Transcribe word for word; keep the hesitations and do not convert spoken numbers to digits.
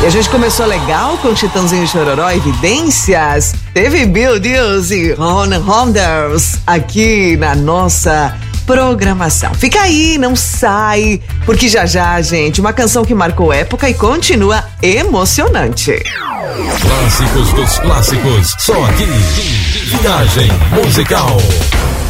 E a gente começou legal com Chitãozinho e Chororó, Evidências. Teve Bill Deals e Ron Wonders aqui na nossa programação. Fica aí, não sai, porque já já, gente, uma canção que marcou época e continua emocionante. Clássicos dos clássicos, só aqui. Viagem musical.